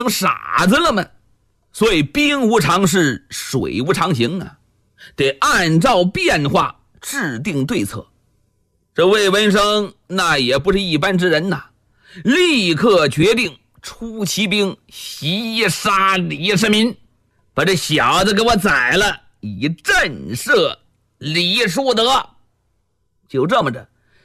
傻子了吗？所以兵无常势，水无常形啊，得按照变化制定对策。这魏文生那也不是一般之人呐，立刻决定出骑兵袭杀李世民，把这小子给我宰了，以震慑李树德。就这么着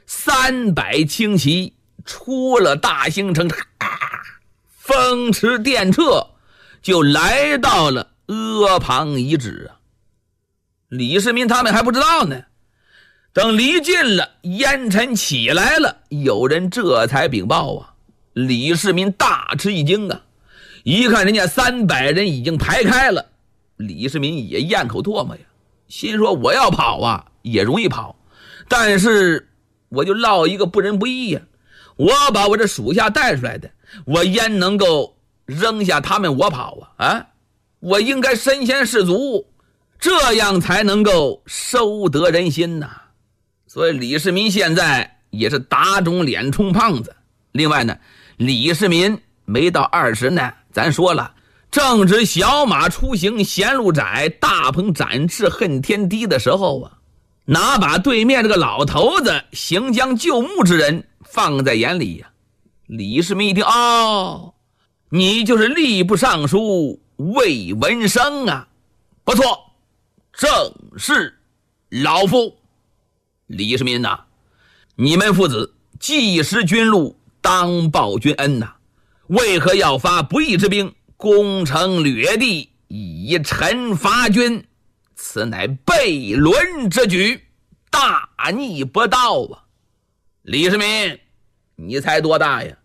，300轻骑出了大兴城，风驰电掣，就来到了阿房遗址啊。李世民他们还不知道呢，等离近了，烟尘起来了，有人这才禀报啊。李世民大吃一惊啊，一看人家300人已经排开了，李世民也咽口唾沫呀，心说我要跑啊也容易跑，但是我就落一个不仁不义呀，我把我这属下带出来的，我焉能够扔下他们我跑啊？我应该身先士卒，这样才能够收得人心呐。所以李世民现在也是打肿脸充胖子。另外呢，李世民没到20呢，咱说了，正值小马出行贤路窄，大鹏展翅恨天低的时候啊，哪把对面这个老头子行将就木之人放在眼里呀。李世民一听，哦，你就是吏部尚书魏文生啊，不错，正是老夫。李世民呐，你们父子既识君禄，当报君恩呐，为何要发不义之兵，攻城掠地，以臣伐君？此乃悖伦之举，大逆不道啊！李世民，你才多大呀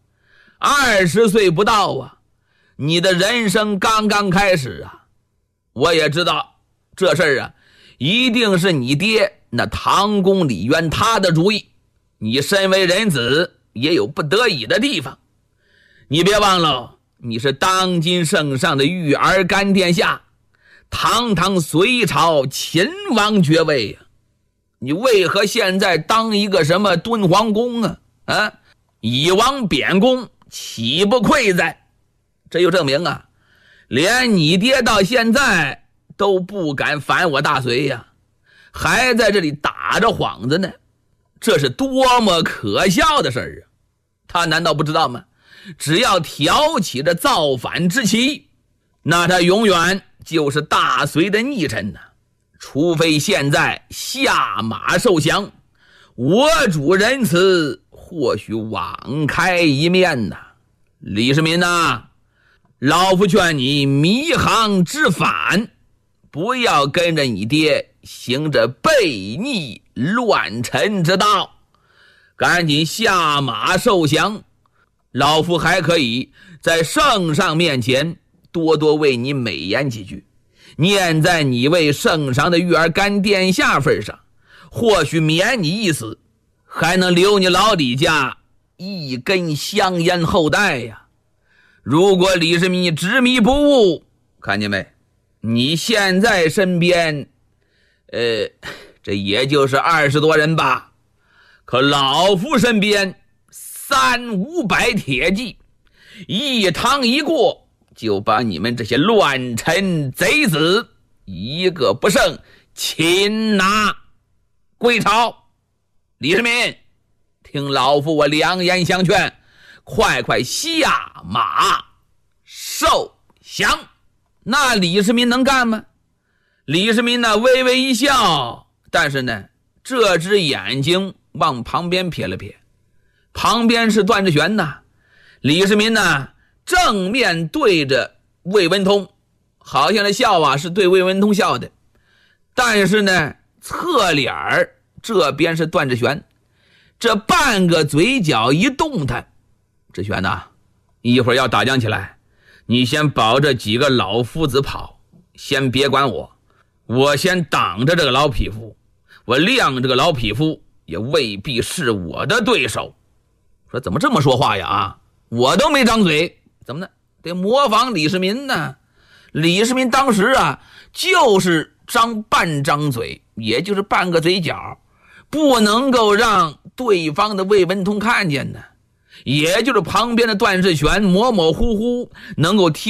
？20岁不到啊，你的人生刚刚开始啊。我也知道这事儿啊，一定是你爹那唐公李渊他的主意，你身为人子也有不得已的地方。你别忘了，你是当今圣上的育儿干殿下，堂堂隋朝秦王爵位呀，你为何现在当一个什么敦煌公啊？以王贬公，岂不愧哉？这就证明啊，连你爹到现在都不敢反我大隋呀，还在这里打着幌子呢，这是多么可笑的事儿啊！他难道不知道吗？只要挑起这造反之旗，那他永远就是大隋的逆臣呐。除非现在下马受降，我主仁慈，或许网开一面呐。李世民呐，老夫劝你迷航之反，不要跟着你爹行着悖逆乱臣之道，赶紧下马受降。老夫还可以在圣上面前多多为你美言几句，念在你为圣上的育儿干殿下份上，或许免你一死，还能留你老李家一根香烟后代呀。如果李世民执迷不悟，看见没，你现在身边这也就是20多人吧，可老夫身边300-500铁骑，一趟一过，就把你们这些乱臣贼子一个不剩擒拿归朝。李世民，听老夫我良言相劝，快快下马受降。那李世民能干吗？李世民呢微微一笑，但是呢这只眼睛往旁边瞥了瞥，旁边是段志玄呐。李世民呢正面对着魏文通，好像这笑啊是对魏文通笑的，但是呢侧脸这边是段志玄，这半个嘴角一动弹。志玄呐，一会儿要打仗起来，你先保着几个老夫子跑，先别管我，我先挡着这个老匹夫，我亮这个老匹夫也未必是我的对手。说怎么这么说话呀我都没张嘴，怎么呢？得模仿李世民呢。李世民当时就是张半张嘴，也就是半个嘴角，不能够让对方的魏文通看见呢。 也就是旁边的段世权模模糊糊能够听